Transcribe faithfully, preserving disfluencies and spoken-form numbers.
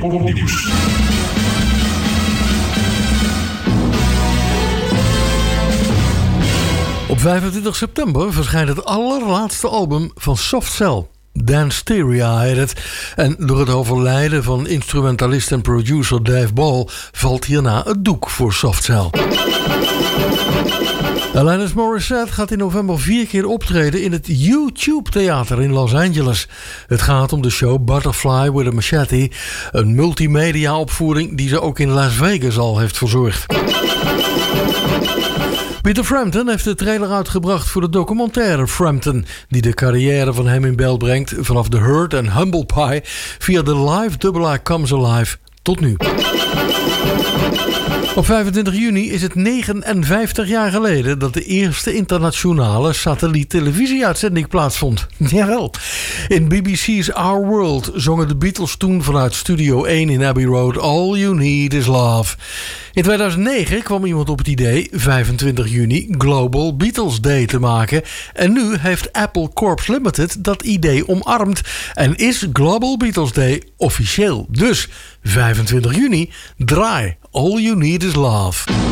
Popnieuws. Op vijfentwintig september verschijnt het allerlaatste album van Soft Cell. Danceteria heet het. En door het overlijden van instrumentalist en producer Dave Ball valt hierna het doek voor Soft Cell. Alanis Morissette gaat in november vier keer optreden in het YouTube Theater in Los Angeles. Het gaat om de show Butterfly with a Machete, een multimedia opvoering die ze ook in Las Vegas al heeft verzorgd. Peter Frampton heeft de trailer uitgebracht voor de documentaire Frampton, die de carrière van hem in beeld brengt vanaf The Hurt en Humble Pie via de live Double I Comes Alive tot nu. Op vijfentwintig juni is het negenenvijftig jaar geleden dat de eerste internationale satelliet-televisieuitzending plaatsvond. Jawel. In B B C's Our World zongen de Beatles toen vanuit Studio één in Abbey Road All You Need Is Love. In tweeduizend negen kwam iemand op het idee vijfentwintig juni Global Beatles Day te maken. En nu heeft Apple Corps Limited dat idee omarmd en is Global Beatles Day officieel. Dus vijfentwintig juni, draai All You Need Is Love.